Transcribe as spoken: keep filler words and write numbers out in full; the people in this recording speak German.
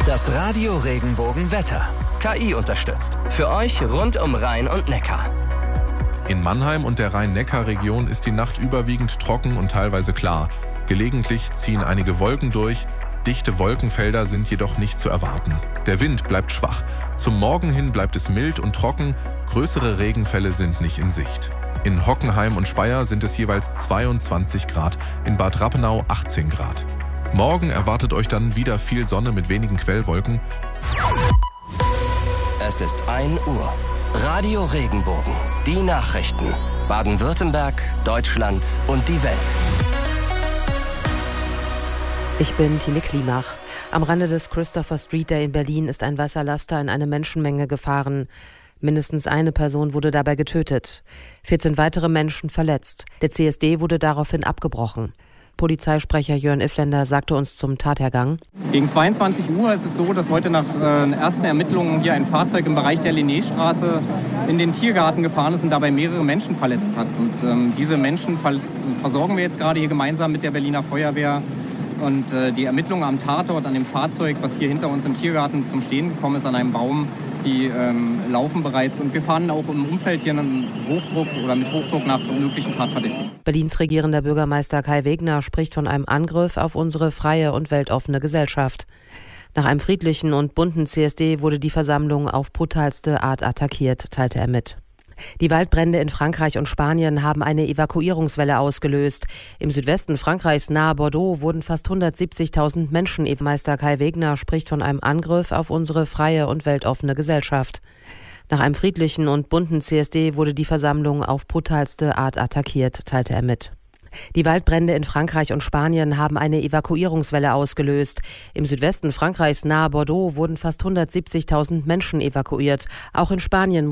Das Radio Regenbogen-Wetter. K I unterstützt. Für euch rund um Rhein und Neckar. In Mannheim und der Rhein-Neckar-Region ist die Nacht überwiegend trocken und teilweise klar. Gelegentlich ziehen einige Wolken durch. Dichte Wolkenfelder sind jedoch nicht zu erwarten. Der Wind bleibt schwach. Zum Morgen hin bleibt es mild und trocken. Größere Regenfälle sind nicht in Sicht. In Hockenheim und Speyer sind es jeweils zweiundzwanzig Grad, in Bad Rappenau achtzehn Grad. Morgen erwartet euch dann wieder viel Sonne mit wenigen Quellwolken. Es ist ein Uhr. Radio Regenbogen. Die Nachrichten. Baden-Württemberg, Deutschland und die Welt. Ich bin Tine Klimach. Am Rande des Christopher Street Day in Berlin ist ein Wasserlaster in eine Menschenmenge gefahren. Mindestens eine Person wurde dabei getötet. vierzehn weitere Menschen verletzt. Der C S D wurde daraufhin abgebrochen. Polizeisprecher Jörn Iffländer sagte uns zum Tathergang: Gegen zweiundzwanzig Uhr ist es so, dass heute nach äh, ersten Ermittlungen hier ein Fahrzeug im Bereich der Linnéstraße in den Tiergarten gefahren ist und dabei mehrere Menschen verletzt hat. Und ähm, diese Menschen ver- versorgen wir jetzt gerade hier gemeinsam mit der Berliner Feuerwehr. Und äh, die Ermittlungen am Tatort, an dem Fahrzeug, was hier hinter uns im Tiergarten zum Stehen gekommen ist, an einem Baum, die ähm, laufen bereits. Und wir fahren auch im Umfeld hier einen Hochdruck oder mit Hochdruck nach möglichen Tatverdächtigen. Berlins regierender Bürgermeister Kai Wegner spricht von einem Angriff auf unsere freie und weltoffene Gesellschaft. Nach einem friedlichen und bunten C S D wurde die Versammlung auf brutalste Art attackiert, teilte er mit. Die Waldbrände in Frankreich und Spanien haben eine Evakuierungswelle ausgelöst. Im Südwesten Frankreichs nahe Bordeaux wurden fast hundertsiebzigtausend Menschen. Meister Kai Wegner spricht von einem Angriff auf unsere freie und weltoffene Gesellschaft. Nach einem friedlichen und bunten C S D wurde die Versammlung auf brutalste Art attackiert, teilte er mit. Die Waldbrände in Frankreich und Spanien haben eine Evakuierungswelle ausgelöst. Im Südwesten Frankreichs nahe Bordeaux wurden fast hundertsiebzigtausend Menschen evakuiert. Auch in Spanien